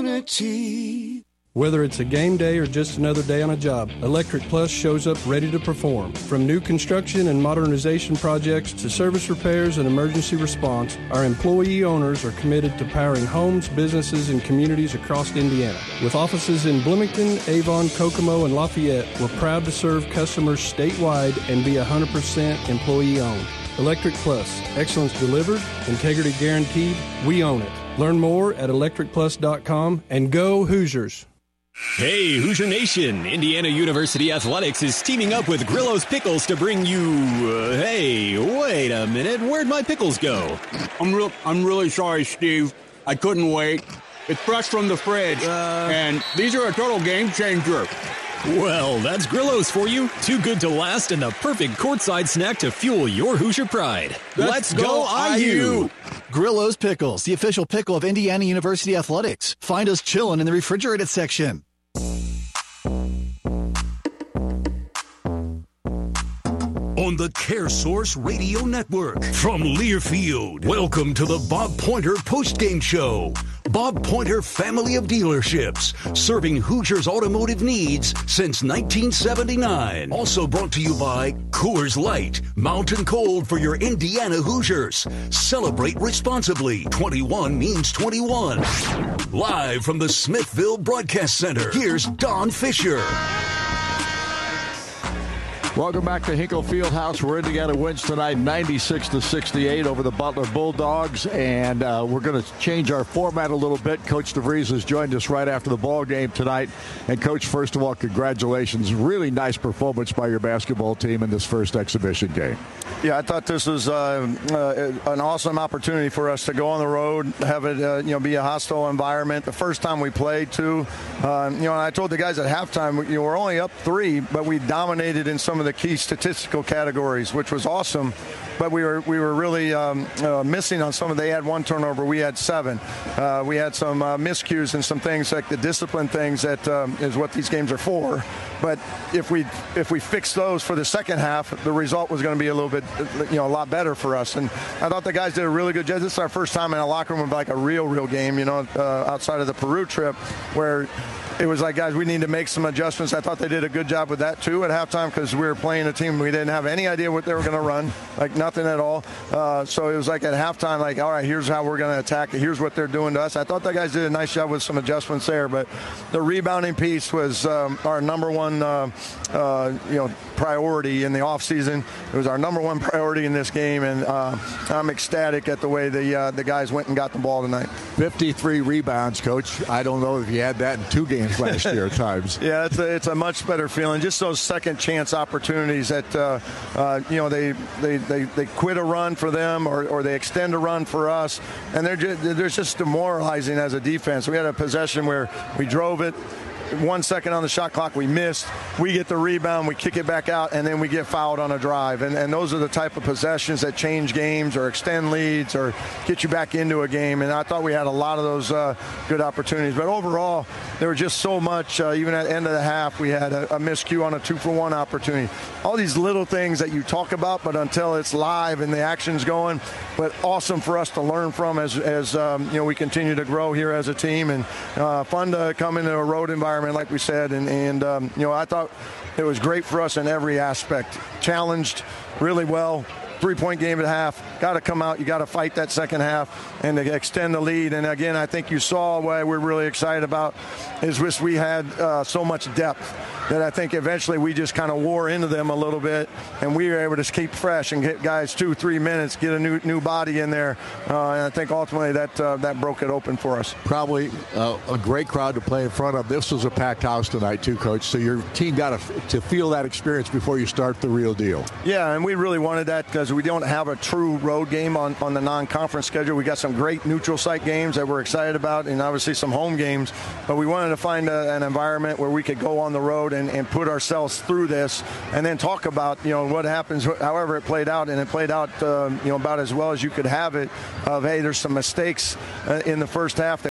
Whether it's a game day or just another day on a job, Electric Plus shows up ready to perform. From new construction and modernization projects to service repairs and emergency response, our employee owners are committed to powering homes, businesses, and communities across Indiana. With offices in Bloomington, Avon, Kokomo, and Lafayette, we're proud to serve customers statewide and be 100% employee-owned. Electric Plus, excellence delivered, integrity guaranteed, we own it. Learn more at electricplus.com and go Hoosiers. Hey, Hoosier Nation! Indiana University Athletics is teaming up with Grillo's Pickles to bring you... hey, wait a minute. Where'd my pickles go? I'm really sorry, Steve. I couldn't wait. It's fresh from the fridge, and these are a total game changer. Well, that's Grillo's for you. Too good to last and the perfect courtside snack to fuel your Hoosier pride. Let's go IU! Grillo's Pickles, the official pickle of Indiana University Athletics. Find us chilling in the refrigerated section. On the CareSource Radio Network from Learfield, welcome to the Bob Pointer Postgame Show. Bob Pointer Family of Dealerships, serving Hoosiers automotive needs since 1979. Also brought to you by Coors Light, Mountain Cold for your Indiana Hoosiers. Celebrate responsibly. 21 means 21. Live from the Smithville Broadcast Center, here's Don Fisher. Welcome back to Hinkle Fieldhouse, where Indiana wins tonight 96-68 over the Butler Bulldogs, and we're going to change our format a little bit. Coach DeVries has joined us right after the ball game tonight. And, Coach, first of all, congratulations. Really nice performance by your basketball team in this first exhibition game. Yeah, I thought this was an awesome opportunity for us to go on the road, have it be a hostile environment. The first time we played, too. And I told the guys at halftime, we're only up 3, but we dominated in some of the key statistical categories, which was awesome. But we were really missing on some of. They had 1 turnover, we had 7. We had some miscues and some things like the discipline things that is what these games are for. But if we fix those for the second half, the result was going to be a little bit a lot better for us. And I thought the guys did a really good job. This is our first time in a locker room of like a real game, outside of the Peru trip, where it was like, guys, we need to make some adjustments. I thought they did a good job with that, too, at halftime, because we were playing a team we didn't have any idea what they were going to run, like nothing at all. So it was like at halftime, like, all right, here's how we're going to attack it. Here's what they're doing to us. I thought the guys did a nice job with some adjustments there. But the rebounding piece was our number one, priority in the offseason. It was our number one priority in this game, and I'm ecstatic at the way the guys went and got the ball tonight. 53 rebounds, Coach. I don't know if you had that in 2 games last year at times. Yeah, it's a much better feeling. Just those second chance opportunities that they quit a run for them or they extend a run for us, and they're just demoralizing as a defense. We had a possession where we drove it. 1 second on the shot clock, we missed. We get the rebound, we kick it back out, and then we get fouled on a drive. And those are the type of possessions that change games or extend leads or get you back into a game. And I thought we had a lot of those good opportunities. But overall, there were just so much. Even at the end of the half, we had a miscue on a 2-for-1 opportunity. All these little things that you talk about, but until it's live and the action's going. But awesome for us to learn from as we continue to grow here as a team. And fun to come into a road environment, like we said, and I thought it was great for us in every aspect. Challenged really well. 3-point game at half. Got to come out. You got to fight that second half and to extend the lead. And again, I think you saw what we're really excited about is we had so much depth that I think eventually we just kind of wore into them a little bit, and we were able to keep fresh and get guys 2-3 minutes, get a new body in there. And I think ultimately that broke it open for us. Probably a great crowd to play in front of. This was a packed house tonight too, Coach. So your team got to feel that experience before you start the real deal. Yeah, and we really wanted that because we don't have a true road game on the non-conference schedule. We got some great neutral site games that we're excited about, and obviously some home games. But we wanted to find an environment where we could go on the road and put ourselves through this, and then talk about what happens, however it played out, and it played out about as well as you could have it. Hey, there's some mistakes in the first half that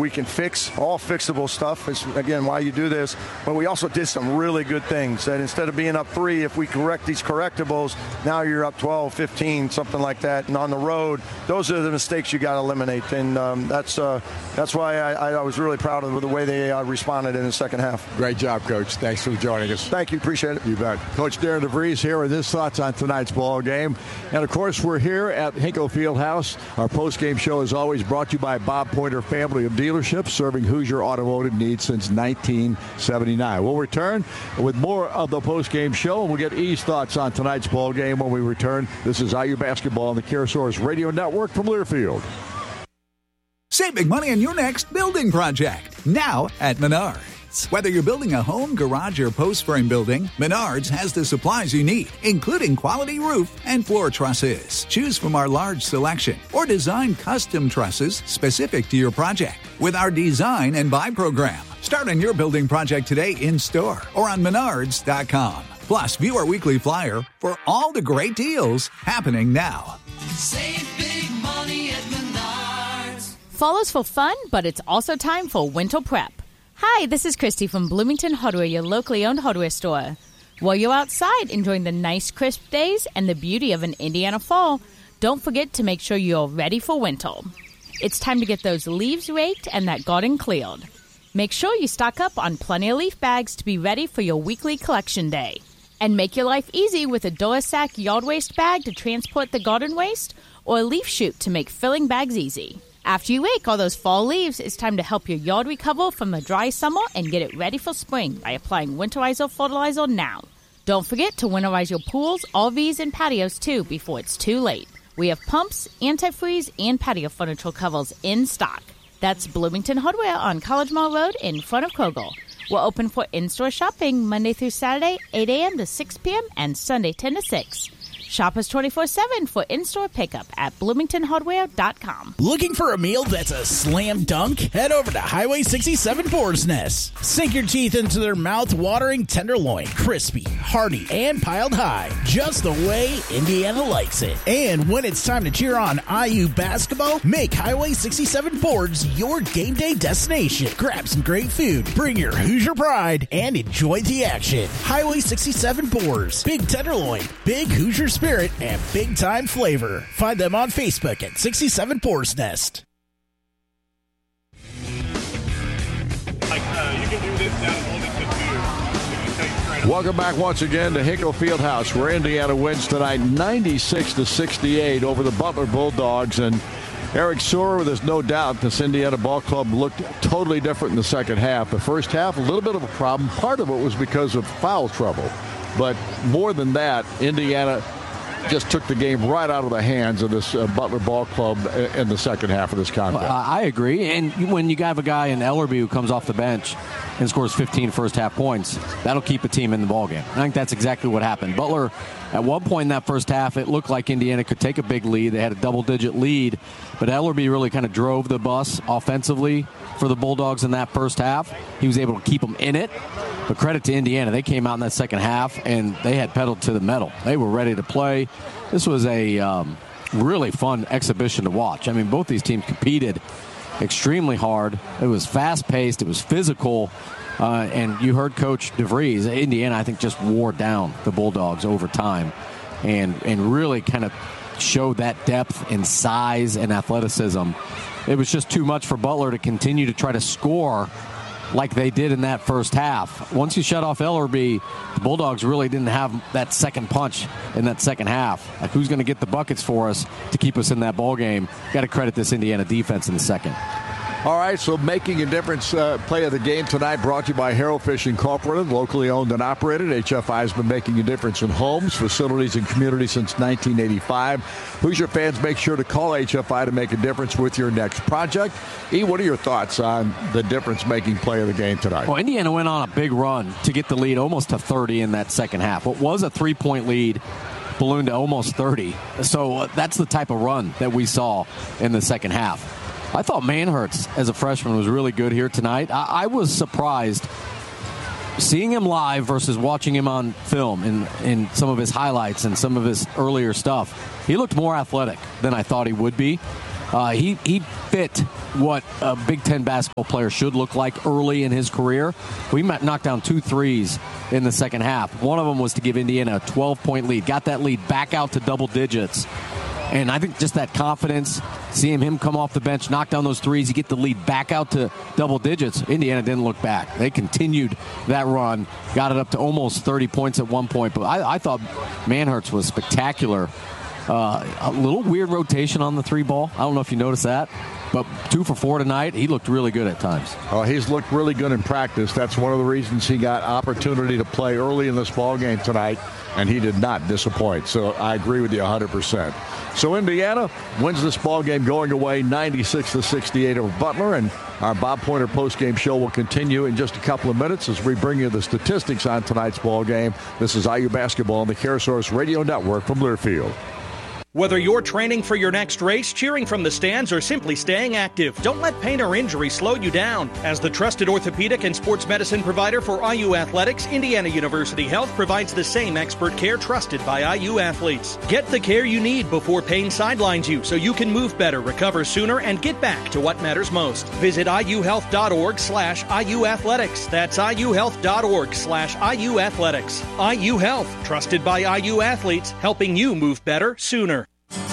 we can fix, all fixable stuff. It's, again, why you do this. But we also did some really good things. That instead of being up 3, if we correct these correctables, now you're up 12, 15, something like that. And on the road, those are the mistakes you got to eliminate. And that's why I was really proud of the way they responded in the second half. Great job, Coach. Thanks for joining us. Thank you. Appreciate it. You bet. Coach Darren DeVries here with his thoughts on tonight's ball game. And, of course, we're here at Hinkle Fieldhouse. Our post-game show is always brought to you by Bob Pointer Family of Dealerships, serving Hoosier automotive needs since 1979. We'll return with more of the post-game show, and we'll get E's thoughts on tonight's ball game when we return. This is IU Basketball on the CareSource Radio Network from Learfield. Save big money on your next building project, now at Menards. Whether you're building a home, garage, or post frame building, Menards has the supplies you need, including quality roof and floor trusses. Choose from our large selection or design custom trusses specific to your project with our Design and Buy program. Start on your building project today in-store or on Menards.com. Plus, view our weekly flyer for all the great deals happening now. Save big money at Menards. Fall's for fun, but it's also time for winter prep. Hi, this is Christy from Bloomington Hardware, your locally owned hardware store. While you're outside enjoying the nice crisp days and the beauty of an Indiana fall, don't forget to make sure you're ready for winter. It's time to get those leaves raked and that garden cleared. Make sure you stock up on plenty of leaf bags to be ready for your weekly collection day. And make your life easy with a Durasac yard waste bag to transport the garden waste or a leaf chute to make filling bags easy. After you rake all those fall leaves, it's time to help your yard recover from the dry summer and get it ready for spring by applying Winterizer fertilizer now. Don't forget to winterize your pools, RVs, and patios too before it's too late. We have pumps, antifreeze, and patio furniture covers in stock. That's Bloomington Hardware on College Mall Road in front of Kogel. We're open for in-store shopping Monday through Saturday, 8 a.m. to 6 p.m. and Sunday 10 to 6. Shop us 24/7 for in-store pickup at bloomingtonhardware.com. Looking for a meal that's a slam dunk? Head over to Highway 67 Boar's Nest. Sink your teeth into their mouth-watering tenderloin, crispy, hearty, and piled high, just the way Indiana likes it. And when it's time to cheer on IU basketball, make Highway 67 Boards your game day destination. Grab some great food, bring your Hoosier pride, and enjoy the action. Highway 67 Boards. Big tenderloin, big Hoosier spirit, and big-time flavor. Find them on Facebook at 67 Boar's Nest. You can do this down in Wilmington, too. Welcome back once again to Hinkle Fieldhouse, where Indiana wins tonight 96-68 over the Butler Bulldogs. And Eric Sewer, there's no doubt this Indiana ball club looked totally different in the second half. The first half, a little bit of a problem. Part of it was because of foul trouble. But more than that, Indiana just took the game right out of the hands of this Butler ball club in the second half of this contest. I agree. And when you have a guy in Ellerby who comes off the bench and scores 15 first-half points, that'll keep a team in the ballgame. I think that's exactly what happened. Butler, at one point in that first half, it looked like Indiana could take a big lead. They had a double-digit lead, but Ellerby really kind of drove the bus offensively for the Bulldogs in that first half. He was able to keep them in it. But credit to Indiana. They came out in that second half, and they had pedal to the metal. They were ready to play. This was a really fun exhibition to watch. I mean, both these teams competed extremely hard. It was fast-paced. It was physical. And you heard Coach DeVries. Indiana, I think, just wore down the Bulldogs over time and really kind of showed that depth and size and athleticism. It was just too much for Butler to continue to try to score like they did in that first half. Once you shut off Ellerby, the Bulldogs really didn't have that second punch in that second half. Like, who's going to get the buckets for us to keep us in that ball game? Got to credit this Indiana defense in the second. All right, so making a difference play of the game tonight brought to you by Harrow Fish Incorporated, locally owned and operated. HFI has been making a difference in homes, facilities, and communities since 1985. Hoosier fans, make sure to call HFI to make a difference with your next project. E, what are your thoughts on the difference-making play of the game tonight? Well, Indiana went on a big run to get the lead almost to 30 in that second half. What was a 3-point lead ballooned to almost 30. So that's the type of run that we saw in the second half. I thought Manhertz, as a freshman, was really good here tonight. I was surprised seeing him live versus watching him on film in some of his highlights and some of his earlier stuff. He looked more athletic than I thought he would be. He fit what a Big Ten basketball player should look like early in his career. We knocked down 2 threes in the second half. One of them was to give Indiana a 12-point lead. Got that lead back out to double digits. And I think just that confidence, seeing him come off the bench, knock down those threes, you get the lead back out to double digits. Indiana didn't look back. They continued that run, got it up to almost 30 points at one point. But I thought Manhertz was spectacular. A little weird rotation on the 3 ball. I don't know if you noticed that. But 2 for 4 tonight. He looked really good at times. Oh, he's looked really good in practice. That's one of the reasons he got opportunity to play early in this ball game tonight, and he did not disappoint. So I agree with you 100%. So Indiana wins this ball game going away 96-68 over Butler, and our Bob Pointer postgame show will continue in just a couple of minutes as we bring you the statistics on tonight's ball game. This is IU Basketball on the CareSource Radio Network from Learfield. Whether you're training for your next race, cheering from the stands, or simply staying active, don't let pain or injury slow you down. As the trusted orthopedic and sports medicine provider for IU Athletics, Indiana University Health provides the same expert care trusted by IU athletes. Get the care you need before pain sidelines you so you can move better, recover sooner, and get back to what matters most. Visit iuhealth.org/IU Athletics. That's iuhealth.org/IU Athletics. IU Health, trusted by IU athletes, helping you move better sooner.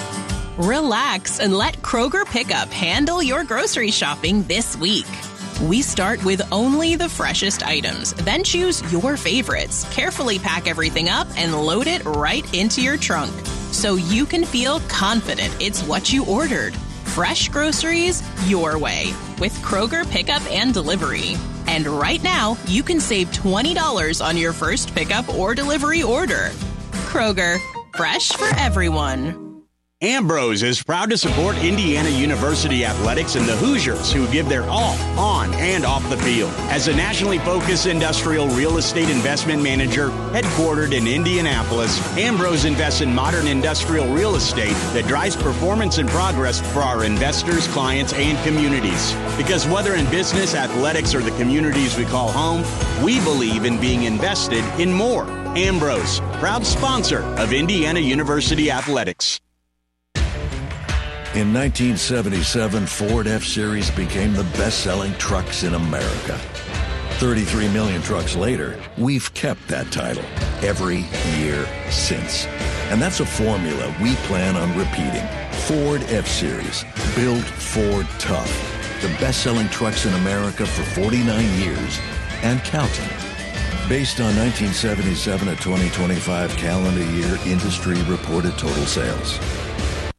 Relax and let Kroger Pickup handle your grocery shopping this week. We start with only the freshest items, then choose your favorites, carefully pack everything up, and load it right into your trunk so you can feel confident it's what you ordered. Fresh groceries your way with Kroger Pickup and Delivery. And right now, you can save $20 on your first pickup or delivery order. Kroger, fresh for everyone. Ambrose is proud to support Indiana University Athletics and the Hoosiers, who give their all on and off the field. As a nationally focused industrial real estate investment manager headquartered in Indianapolis, Ambrose invests in modern industrial real estate that drives performance and progress for our investors, clients, and communities. Because whether in business, athletics, or the communities we call home, we believe in being invested in more. Ambrose, proud sponsor of Indiana University Athletics. In 1977, Ford F-Series became the best-selling trucks in America. 33 million trucks later, we've kept that title every year since. And that's a formula we plan on repeating. Ford F-Series, built Ford tough. The best-selling trucks in America for 49 years and counting. Based on 1977 to 2025 calendar year industry reported total sales.